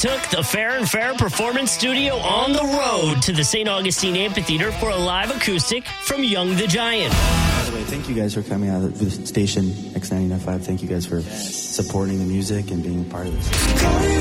took the Fair and Fair Performance Studio on the road to the St. Augustine Amphitheater for a live acoustic from Young the Giant. By the way, thank you guys for coming out of the station X99.5. Thank you guys for supporting the music and being a part of this.